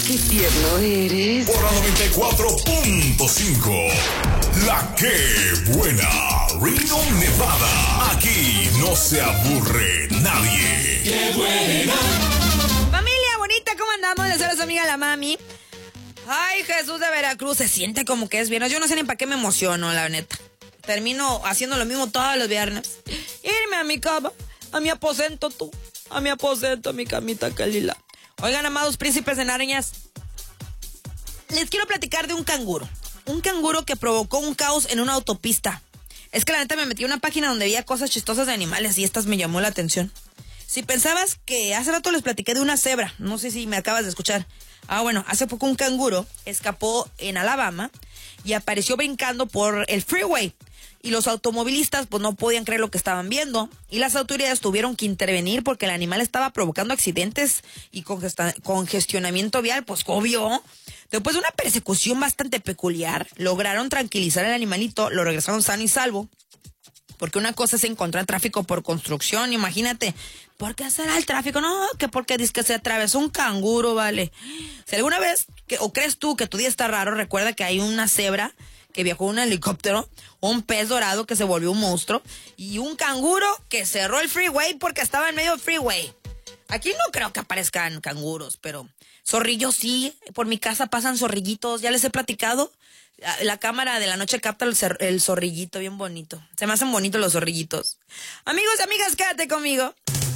qué tierno eres. Por la 94.5. La que buena. Reno, Nevada. Aquí no se aburre nadie. ¡Qué buena! Familia bonita, ¿cómo andamos? Les saluda su amiga la mami. Ay, Jesús de Veracruz, se siente como que es viernes. Yo no sé ni para qué me emociono, la neta. Termino haciendo lo mismo todos los viernes. Irme a mi cama, a mi aposento tú. A mi aposento, a mi camita calila. Oigan, amados príncipes de Nariñas, les quiero platicar de un canguro. Un canguro que provocó un caos en una autopista. Es que la neta me metí a una página donde veía cosas chistosas de animales y estas me llamó la atención. Si pensabas que hace rato les platiqué de una cebra, no sé si me acabas de escuchar. Bueno, hace poco un canguro escapó en Alabama y apareció brincando por el freeway. Y los automovilistas pues no podían creer lo que estaban viendo. Y las autoridades tuvieron que intervenir porque el animal estaba provocando accidentes y congestionamiento vial, pues obvio. Después de una persecución bastante peculiar, lograron tranquilizar al animalito, lo regresaron sano y salvo. Porque una cosa es encontrar tráfico por construcción, imagínate. ¿Por qué será el tráfico? No, que porque dice que se atravesó un canguro, vale. Si alguna vez, o crees tú que tu día está raro, recuerda que hay una cebra que viajó en un helicóptero, un pez dorado que se volvió un monstruo, y un canguro que cerró el freeway porque estaba en medio del freeway. Aquí no creo que aparezcan canguros, pero zorrillos sí. Por mi casa pasan zorrillitos, ya les he platicado. La cámara de la noche capta el zorrillito, bien bonito. Se me hacen bonitos los zorrillitos. Amigos y amigas, quédate conmigo.